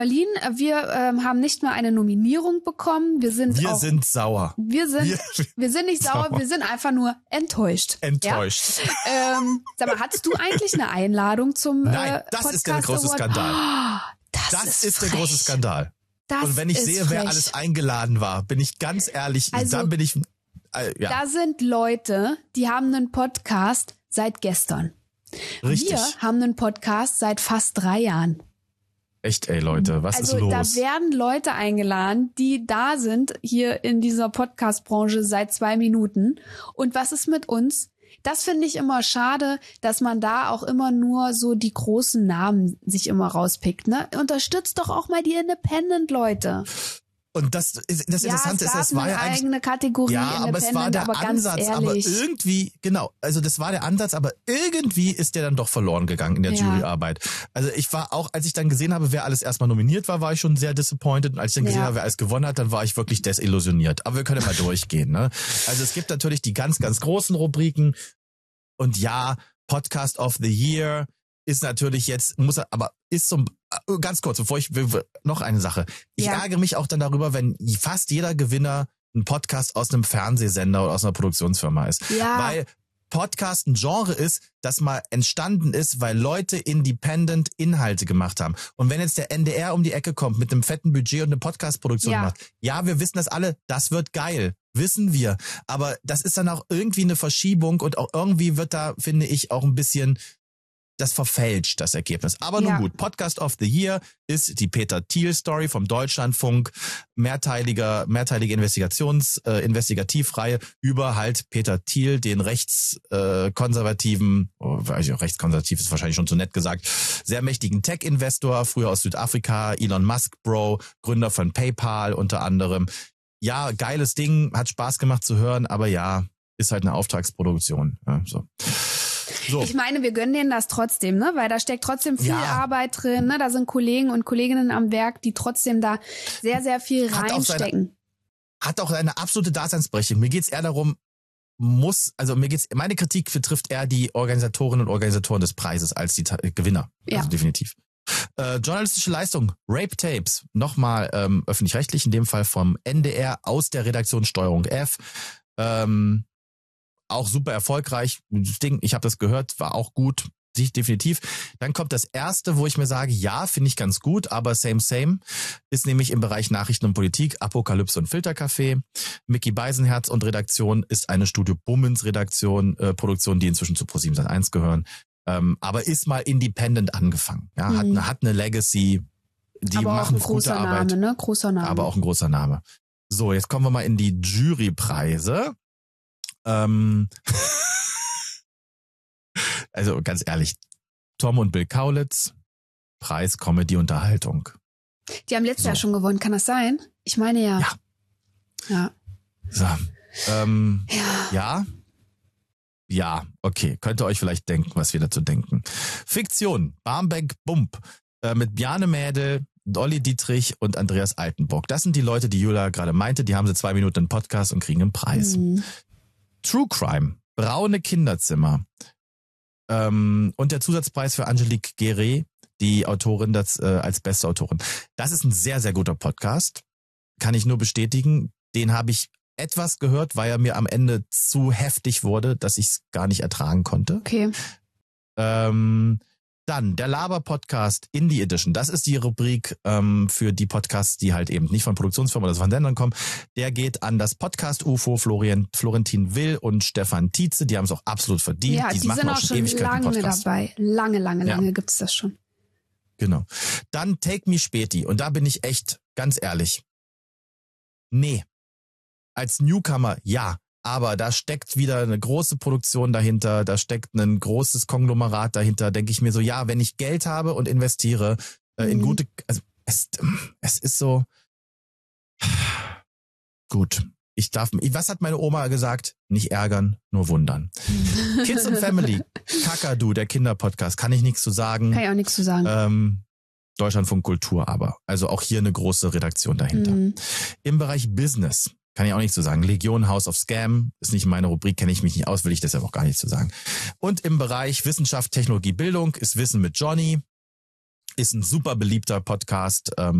Berlin, wir haben nicht mal eine Nominierung bekommen. Wir sind sauer. Wir sind nicht sauer, wir sind einfach nur enttäuscht. Enttäuscht. Ja? Sag mal, hattest du eigentlich eine Einladung zum Nein, das Podcast ist der große Award? Skandal. Das ist der große Skandal. Und wenn ich sehe, wer alles eingeladen war, bin ich ganz ehrlich, also, dann bin ich... ja. Da sind Leute, die haben einen Podcast seit gestern. Richtig. Wir haben einen Podcast seit fast 3 Jahren. Echt, ey Leute, was ist los? Also da werden Leute eingeladen, die da sind, hier in dieser Podcast-Branche seit 2 Minuten. Und was ist mit uns? Das finde ich immer schade, dass man da auch immer nur so die großen Namen sich immer rauspickt. Ne? Unterstützt doch auch mal die Independent-Leute. Und das Interessante ist, das war ja eigentlich eigene Kategorie, ja, aber es war der Ansatz, aber irgendwie, genau, also das war der Ansatz, aber irgendwie ist der dann doch verloren gegangen in der Juryarbeit. Also ich war auch, als ich dann gesehen habe, wer alles erstmal nominiert war ich schon sehr disappointed und als ich dann gesehen habe, wer alles gewonnen hat, dann war ich wirklich desillusioniert. Aber wir können mal durchgehen, ne? Also es gibt natürlich die ganz, ganz großen Rubriken und ja, Podcast of the Year ist natürlich jetzt, ist so, ganz kurz, noch eine Sache. Ich ärgere mich auch dann darüber, wenn fast jeder Gewinner ein Podcast aus einem Fernsehsender oder aus einer Produktionsfirma ist. Ja. Weil Podcast ein Genre ist, das mal entstanden ist, weil Leute independent Inhalte gemacht haben. Und wenn jetzt der NDR um die Ecke kommt mit einem fetten Budget und eine Podcast-Produktion macht, ja, wir wissen das alle, das wird geil. Wissen wir. Aber das ist dann auch irgendwie eine Verschiebung und auch irgendwie wird da, finde ich, auch ein bisschen das verfälscht, das Ergebnis. Aber nun gut, Podcast of the Year ist die Peter Thiel-Story vom Deutschlandfunk, mehrteilige Investigativreihe über halt Peter Thiel, den rechtskonservativen, rechtskonservativ ist wahrscheinlich schon zu nett gesagt, sehr mächtigen Tech-Investor, früher aus Südafrika, Elon Musk Bro, Gründer von PayPal unter anderem. Ja, geiles Ding, hat Spaß gemacht zu hören, aber ja, ist halt eine Auftragsproduktion. Ja, so. Ich meine, wir gönnen denen das trotzdem, ne? Weil da steckt trotzdem viel Arbeit drin, ne? Da sind Kollegen und Kolleginnen am Werk, die trotzdem da sehr, sehr viel reinstecken. Hat auch eine absolute Daseinsberechtigung. Mir geht's eher darum, meine Kritik betrifft eher die Organisatorinnen und Organisatoren des Preises als die Gewinner. Ja. Also definitiv. Journalistische Leistung, Rape Tapes, nochmal öffentlich-rechtlich, in dem Fall vom NDR aus der Redaktion Steuerung F. Auch super erfolgreich. Das Ding, ich habe das gehört, war auch gut, definitiv. Dann kommt das erste, wo ich mir sage, ja, finde ich ganz gut, aber same, ist nämlich im Bereich Nachrichten und Politik, Apokalypse und Filtercafé. Micky Beisenherz und Redaktion ist eine Studio Bummens Redaktion, Produktion, die inzwischen zu ProSieben Sat.1 gehören, aber ist mal independent angefangen. Ja, hat eine Legacy, die aber machen gute Arbeit. Ne? Großer Name. Aber auch ein großer Name. So, jetzt kommen wir mal in die Jurypreise. Also ganz ehrlich, Tom und Bill Kaulitz, Preis Comedy Unterhaltung. Die haben letztes Jahr schon gewonnen, kann das sein? Ich meine ja. Ja. So. Ja, okay. Könnt ihr euch vielleicht denken, was wir dazu denken. Fiktion, Barmbek Bump, mit Bjarne Mädel, Olli Dietrich und Andreas Altenburg. Das sind die Leute, die Julia gerade meinte, die haben sie 2 Minuten im Podcast und kriegen einen Preis. True Crime, Braune Kinderzimmer und der Zusatzpreis für Angelique Guéret, die Autorin als beste Autorin. Das ist ein sehr, sehr guter Podcast, kann ich nur bestätigen. Den habe ich etwas gehört, weil er mir am Ende zu heftig wurde, dass ich es gar nicht ertragen konnte. Okay. Dann der Laber-Podcast Indie Edition. Das ist die Rubrik für die Podcasts, die halt eben nicht von Produktionsfirmen oder von Sendern kommen. Der geht an das Podcast-UFO Florentin Will und Stefan Tietze. Die haben es auch absolut verdient. Ja, die sind auch schon lange dabei. Lange gibt's das schon. Genau. Dann Take Me Späti. Und da bin ich echt ganz ehrlich. Nee. Als Newcomer, ja. Aber da steckt wieder eine große Produktion dahinter, da steckt ein großes Konglomerat dahinter, denke ich mir so, ja, wenn ich Geld habe und investiere in gute, also es ist so, gut, was hat meine Oma gesagt? Nicht ärgern, nur wundern. Kids and Family, Kakadu, der Kinderpodcast, kann ich nichts zu sagen. Kann ich auch nichts zu sagen. Deutschlandfunk Kultur aber, also auch hier eine große Redaktion dahinter. Im Bereich Business, kann ich auch nichts zu sagen. Legion, House of Scam, ist nicht meine Rubrik, kenne ich mich nicht aus, will ich deshalb auch gar nichts zu sagen. Und im Bereich Wissenschaft, Technologie, Bildung ist Wissen mit Johnny, ist ein super beliebter Podcast.